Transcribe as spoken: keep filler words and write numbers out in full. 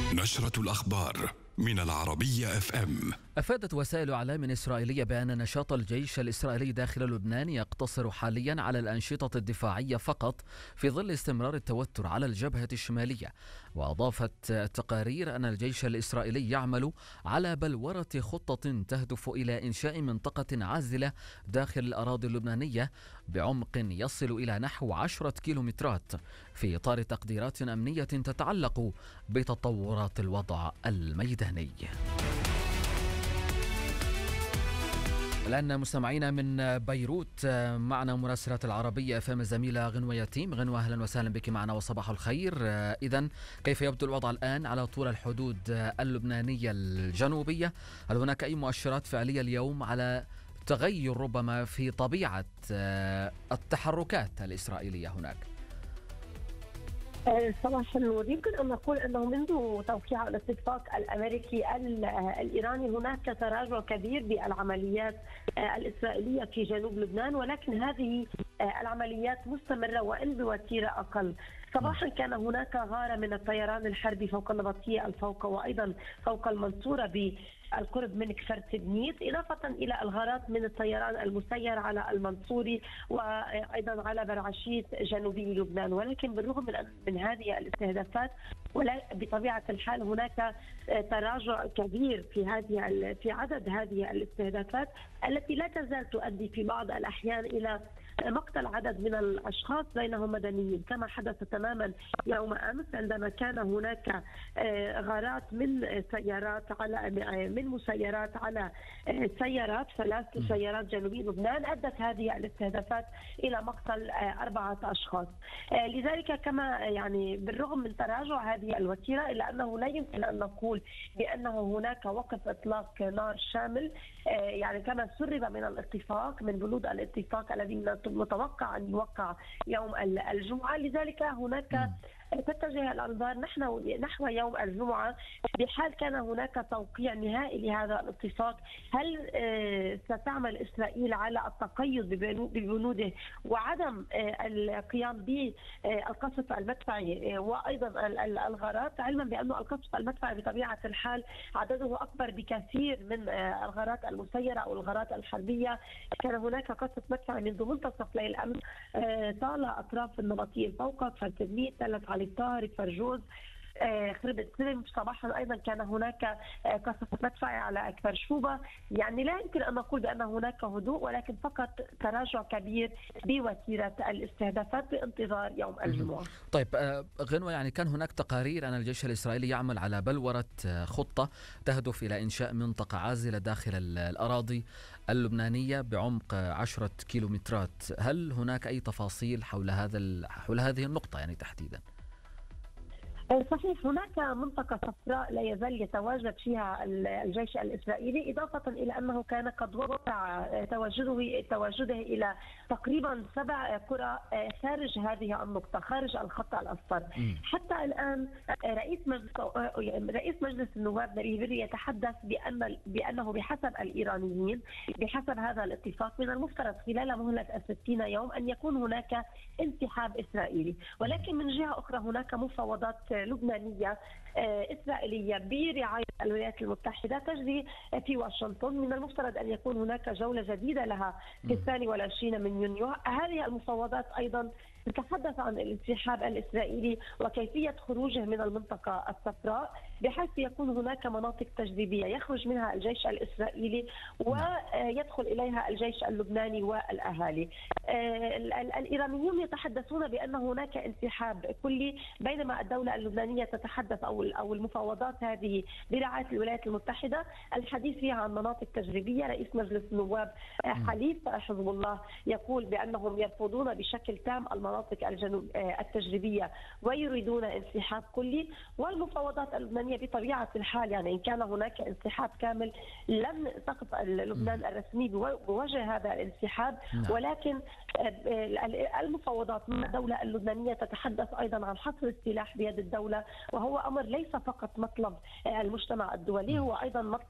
نشرة الأخبار من العربية اف ام. أفادت وسائل إعلام إسرائيلية بأن نشاط الجيش الإسرائيلي داخل لبنان يقتصر حاليا على الأنشطة الدفاعية فقط في ظل استمرار التوتر على الجبهة الشمالية. وأضافت التقارير أن الجيش الإسرائيلي يعمل على بلورة خطة تهدف إلى إنشاء منطقة عازلة داخل الأراضي اللبنانية بعمق يصل إلى نحو عشرة كيلومترات في إطار تقديرات أمنية تتعلق بتطورات الوضع الميداني. الآن مستمعينا من بيروت معنا مراسلة العربية فم الزميلة غنوة يتيم. غنوة أهلا وسهلا بك معنا وصباح الخير. إذن كيف يبدو الوضع الآن على طول الحدود اللبنانية الجنوبية؟ هل هناك أي مؤشرات فعلية اليوم على تغير ربما في طبيعة التحركات الإسرائيلية هناك؟ صباح النور. يمكن أن نقول أنه منذ توقيع الاتفاق الأمريكي الإيراني هناك تراجع كبير بالعمليات الإسرائيلية في جنوب لبنان، ولكن هذه العمليات مستمرة وإن بوتيرة أقل. صباحا كان هناك غارة من الطيران الحربي فوق النبطية الفوق وأيضا فوق المنصورة بالقرب من كفر تبنيت، إضافة إلى الغارات من الطيران المسير على المنصوري وأيضا على برعشيت جنوبي لبنان. ولكن بالرغم من, من هذه الاستهدافات ولا بطبيعة الحال هناك تراجع كبير في هذه في عدد هذه الاستهدافات التي لا تزال تؤدي في بعض الأحيان إلى مقتل عدد من الأشخاص بينهم مدنيين، كما حدث تماما يوم أمس عندما كان هناك غارات من سيارات على من مسيرات على سيارات ثلاث سيارات جنوبي لبنان، أدت هذه الاستهدافات إلى مقتل أربعة أشخاص. لذلك كما يعني بالرغم من تراجع هذه الوتيرة إلا أنه لا يمكن أن نقول بأنه هناك وقف إطلاق نار شامل يعني كما سرب من الاتفاق من بنود الاتفاق الذي متوقع أن يوقع يوم الجمعة. لذلك هناك تتجه الأنظار نحن نحو يوم الجمعة بحال كان هناك توقيع نهائي لهذا الاتفاق. هل ستعمل إسرائيل على التقيد ببنوده وعدم القيام بالقصف المدفعي وأيضا الغارات، علما بأن القصف المدفعي بطبيعة الحال عدده أكبر بكثير من الغارات المسيرة أو الغارات الحربية. كان هناك قصف مدفعي منذ منتصف ليل أمس طال أطراف النبطية الفوق فرتبنيت تلت علي الطاهر فرجوز خربت سلم. صباحا أيضا كان هناك قصف مدفعي على أكثر شوبة. يعني لا يمكن أن نقول بأن هناك هدوء ولكن فقط تراجع كبير بوتيرة الاستهدافات بانتظار يوم الجمعة. طيب غنوة، يعني كان هناك تقارير أن الجيش الإسرائيلي يعمل على بلورة خطة تهدف إلى إنشاء منطقة عازلة داخل الأراضي اللبنانية بعمق عشرة كيلومترات. هل هناك أي تفاصيل حول هذا حول هذه النقطة يعني تحديدا؟ صحيح، هناك منطقة صفراء لا يزال يتواجد فيها الجيش الإسرائيلي، إضافة إلى أنه كان قد وقع تواجده تواجده إلى تقريبا سبع قرى خارج هذه النقطة خارج الخط الأصفر. حتى الآن رئيس مجلس رئيس مجلس النواب نبيه بري يتحدث بأن بأنه بحسب الإيرانيين بحسب هذا الاتفاق من المفترض خلال مهلة ستين يوم أن يكون هناك انسحاب إسرائيلي، ولكن من جهة أخرى هناك مفاوضات لبنانية إسرائيلية برعاية الولايات المتحدة تجري في واشنطن. من المفترض أن يكون هناك جولة جديدة لها في الثاني والعشرين من يونيو. هذه المفاوضات أيضا تتحدث عن الانسحاب الإسرائيلي وكيفية خروجه من المنطقة الصفراء بحيث يكون هناك مناطق تجريبية يخرج منها الجيش الإسرائيلي ويدخل إليها الجيش اللبناني والأهالي. الإيرانيون يتحدثون بأن هناك انسحاب كلي، بينما الدولة اللبنانية تتحدث أو أو المفاوضات هذه برعاية الولايات المتحدة الحديث فيها عن مناطق تجريبية. رئيس مجلس النواب حليف حزب الله يقول بأنهم يرفضون بشكل تام المناطق الجنوب التجريبية ويريدون انسحاب كلي. والمفاوضات اللبنانية بطبيعة الحال يعني إن كان هناك انسحاب كامل لن تقف لبنان الرسمي بوجه هذا الانسحاب، ولكن المفاوضات مع الدولة اللبنانية تتحدث أيضا عن حصر السلاح بيد الدولة، وهو أمر ليس فقط مطلب المجتمع الدولي، هو أيضا